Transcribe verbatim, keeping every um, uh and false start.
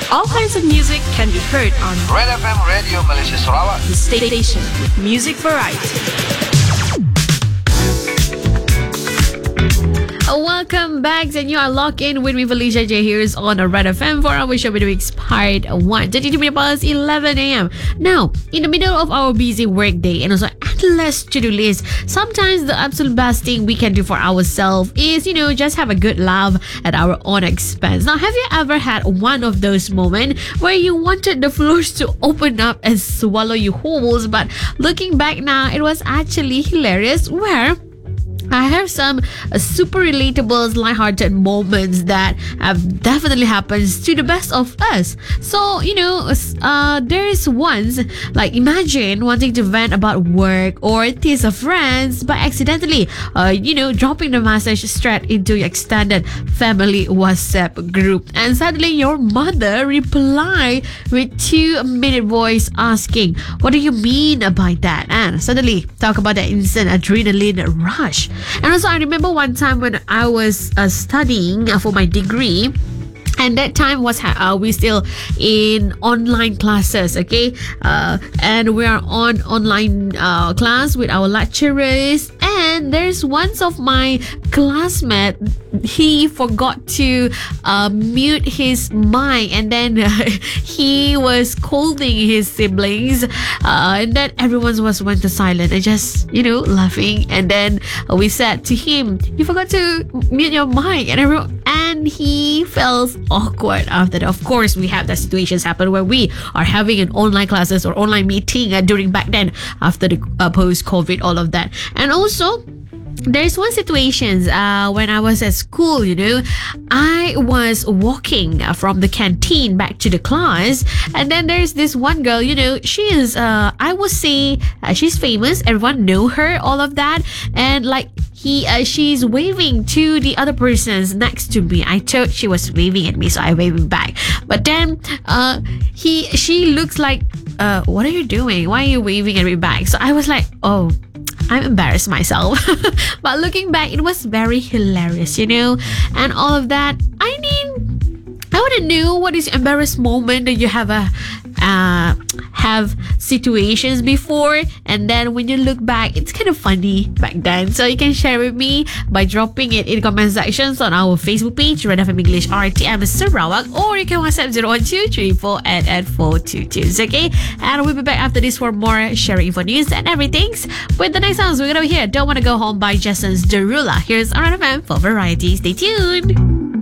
All kinds of music can be heard on Red F M Radio Malaysia Sarawak, the station with music variety. Welcome back, and you are locked in with me, Felicia J. Here is on a Red F M for our show with Weeks Part one. twenty-two minutes past eleven a.m. Now, in the middle of our busy workday and also endless to-do list, sometimes the absolute best thing we can do for ourselves is, you know, just have a good laugh at our own expense. Now, have you ever had one of those moments where you wanted the floors to open up and swallow you whole, but looking back now, it was actually hilarious, where I have some uh, super relatable, lighthearted moments that have definitely happened to the best of us. So, you know, uh, there is once, like, imagine wanting to vent about work or tease a friends, but accidentally, uh, you know, dropping the message straight into your extended family WhatsApp group. And suddenly your mother replied with two-minute voice asking, "What do you mean by that?" And suddenly, talk about the instant adrenaline rush. And also, I remember one time when I was uh, studying for my degree. And that time was uh, we still in online classes, okay? Uh, and we are on online uh, class with our lecturers. And there's one of my classmate, he forgot to uh, mute his mic, and then uh, he was scolding his siblings. Uh, and then everyone was went to silent and just, you know, laughing. And then uh, we said to him, "You forgot to mute your mic," and everyone, and he felt awkward after that. Of course, we have that situations happen where we are having an online classes or online meeting uh, during back then after the uh, post-COVID, all of that. And also, there's one situation uh, when I was at school, you know, I was walking uh, from the canteen back to the class, and then there's this one girl, you know, she is, uh, I would say, uh, she's famous, everyone know her, all of that, and like, he, uh, she's waving to the other persons next to me. I thought she was waving at me, so I waved back. But then, uh, he, she looks like, uh, what are you doing? Why are you waving at me back? So I was like, oh, I'm embarrassed myself. But looking back, it was very hilarious, you know, and all of that. I mean, I want to know what is embarrassed moment that you have a uh, have situations before, and then when you look back, it's kind of funny back then. So you can share with me by dropping it in comment sections on our Facebook page, Red F M English R T M Sarawak, or you can WhatsApp zero one two three four eight eight four two two. Okay, and we'll be back after this for more sharing info news and everything. With the next songs, we're gonna be here. Don't Want to Go Home by Jason's Derulo. Here's R F M for variety. Stay tuned.